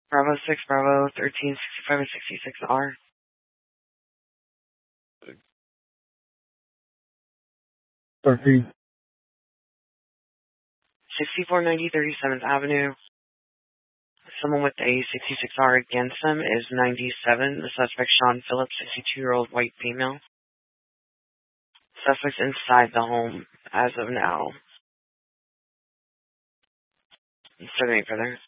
Bravo 6, Bravo 13, 65 and 66R. 6490 37th Avenue. Someone with a 66R against them is 97. The suspect, Sean Phillips, 62-year-old white female. Suspect's inside the home as of now. Still any further?